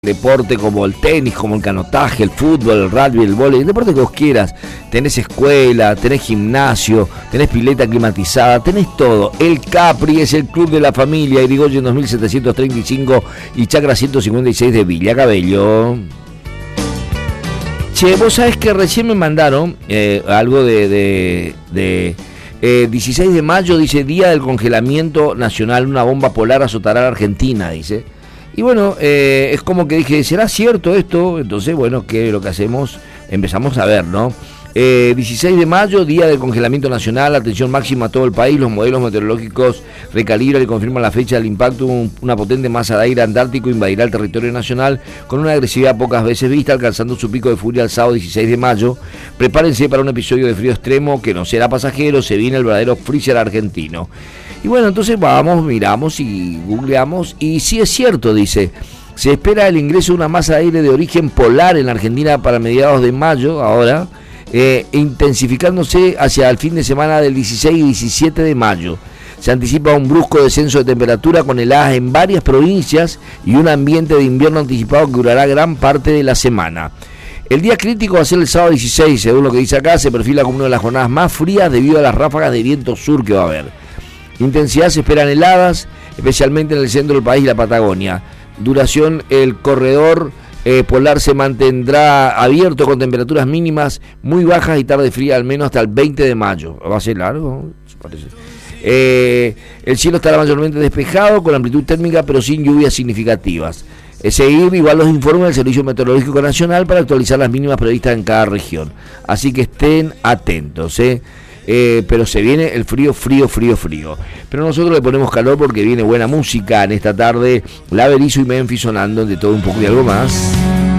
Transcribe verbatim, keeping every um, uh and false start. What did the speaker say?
deporte como el tenis, como el canotaje, el fútbol, el rugby, el vóley, el deporte que vos quieras. Tenés escuela, tenés gimnasio, tenés pileta climatizada, tenés todo. El Capri es el club de la familia, Irigoyen dos mil setecientos treinta y cinco y Chacra ciento cincuenta y seis de Villa Cabello. Che, vos sabés que recién me mandaron eh, algo de, de, de eh, dieciséis de mayo, dice, día del congelamiento nacional, una bomba polar azotará a la Argentina, dice. Y bueno, eh, es como que dije, ¿será cierto esto? Entonces, bueno, ¿qué es lo que hacemos? Empezamos a ver, ¿no? Eh, dieciséis de mayo, día del congelamiento nacional, atención máxima a todo el país, los modelos meteorológicos recalibran y confirman la fecha del impacto. Un, una potente masa de aire antártico invadirá el territorio nacional con una agresividad pocas veces vista, alcanzando su pico de furia el sábado dieciséis de mayo. Prepárense para un episodio de frío extremo que no será pasajero, se viene el verdadero freezer argentino. Y bueno, entonces vamos, miramos y googleamos, y sí es cierto, dice, se espera el ingreso de una masa de aire de origen polar en la Argentina para mediados de mayo, ahora, eh, intensificándose hacia el fin de semana del dieciséis y diecisiete de mayo. Se anticipa un brusco descenso de temperatura con heladas en varias provincias y un ambiente de invierno anticipado que durará gran parte de la semana. El día crítico va a ser el sábado dieciséis, según lo que dice acá, se perfila como una de las jornadas más frías debido a las ráfagas de viento sur que va a haber. Intensidad se esperan heladas, especialmente en el centro del país y la Patagonia. Duración, el corredor eh, polar se mantendrá abierto con temperaturas mínimas muy bajas y tarde fría al menos hasta el veinte de mayo. Va a ser largo, parece. Eh, el cielo estará mayormente despejado con amplitud térmica pero sin lluvias significativas. Eh, seguir igual los informes del Servicio Meteorológico Nacional para actualizar las mínimas previstas en cada región. Así que estén atentos, ¿eh? Eh, pero se viene el frío, frío, frío, frío. Pero nosotros le ponemos calor porque viene buena música en esta tarde. La Berizo y Memphis sonando, de todo un poco y algo más.